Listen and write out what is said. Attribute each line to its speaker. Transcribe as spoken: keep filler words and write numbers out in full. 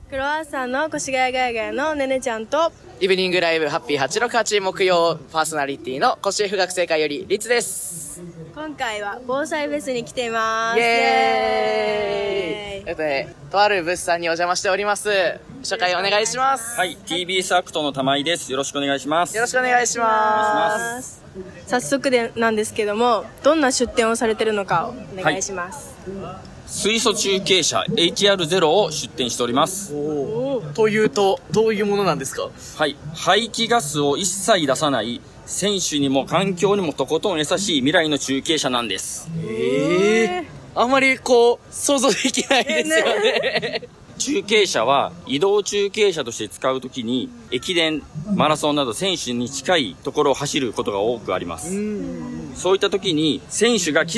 Speaker 1: クロワッサンの越谷ガヤガヤのねねちゃんと、
Speaker 2: イブニングライブハッピーはちろくはち木曜パーソナリティの越 F 学生会よりリツです。
Speaker 1: 今回は防災フェスに来ています。
Speaker 2: イエーイ。ということで、とあるブースさんにお邪魔しております。紹介お願いします。
Speaker 3: はい、ティービーエス アクトの玉井です。よろしくお願いします。
Speaker 2: よろしくお願いします。
Speaker 1: 早速でなんですけども、どんな出展をされてるのかをお願いします。
Speaker 3: はい、水素中継車 エイチアールゼロ を出展しております。
Speaker 2: おー。というと、どういうものなんですか？
Speaker 3: はい、排気ガスを一切出さない選手にも環境にもとことん優しい未来の中継車なんです。
Speaker 2: ええー、あんまりこう想像できないですよね。
Speaker 3: 中継車は移動中継車として使うときに駅伝、マラソンなど選手に近いところを走ることが多くあります。そういったときに選手が